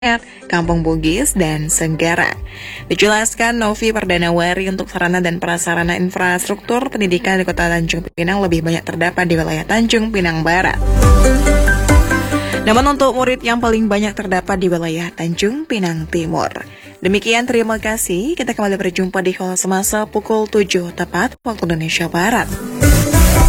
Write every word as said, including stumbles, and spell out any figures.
Kampung Bugis, dan Senggara. Dijelaskan Novi Perdanawari, untuk sarana dan prasarana infrastruktur pendidikan di Kota Tanjung Pinang lebih banyak terdapat di wilayah Tanjung Pinang Barat. Namun untuk murid yang paling banyak terdapat di wilayah Tanjung Pinang Timur. Demikian, terima kasih. Kita kembali berjumpa di Hal Semasa pukul tujuh tepat waktu Indonesia Barat.